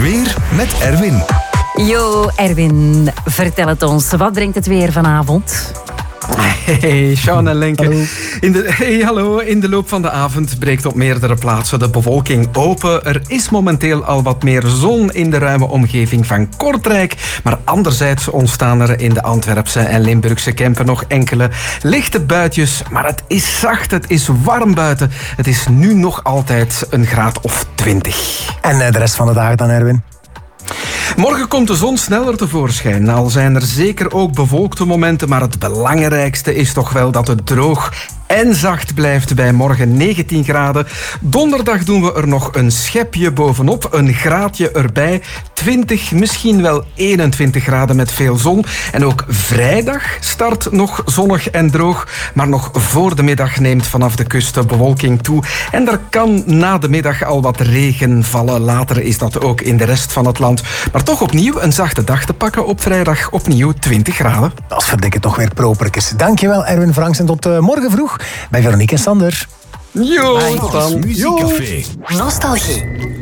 Weer met Erwin. Yo, Erwin, vertel het ons. Wat brengt het weer vanavond? Hey, Sean en Lenke. Hallo. Hallo. In de loop van de avond breekt op meerdere plaatsen de bewolking open. Er is momenteel al wat meer zon in de ruime omgeving van Kortrijk. Maar anderzijds ontstaan er in de Antwerpse en Limburgse Kempen nog enkele lichte buitjes. Maar het is zacht, het is warm buiten. Het is nu nog altijd een graad of 20. En de rest van de dag dan, Erwin? Morgen komt de zon sneller tevoorschijn. Al zijn er zeker ook bewolkte momenten, maar het belangrijkste is toch wel dat het droog en zacht blijft bij morgen 19 graden. Donderdag doen we er nog een schepje bovenop, een graadje erbij. 20, misschien wel 21 graden met veel zon. En ook vrijdag start nog zonnig en droog. Maar nog voor de middag neemt vanaf de kust de bewolking toe. En er kan na de middag al wat regen vallen. Later is dat ook in de rest van het land. Maar toch opnieuw een zachte dag te pakken. Op vrijdag opnieuw 20 graden. Dat is verdikken toch weer propertjes. Dankjewel, Erwin Franks. En tot morgen vroeg bij Veronique en Sander. Jo, tot dan. Muziekcafé. Nostalgie.